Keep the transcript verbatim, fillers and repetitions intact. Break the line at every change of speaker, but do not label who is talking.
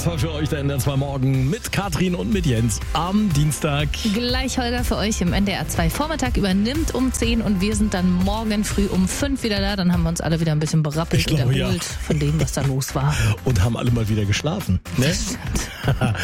Das war für euch der N D R zwei Morgen mit Katrin und mit Jens am Dienstag.
Gleich Holger für euch im N D R zwei Vormittag übernimmt um zehn und wir sind dann morgen früh um fünf wieder da. Dann haben wir uns alle wieder ein bisschen berappelt
Ich glaube,
und erholt
ja.
von dem, was da los war.
Und haben alle mal wieder geschlafen. Ne?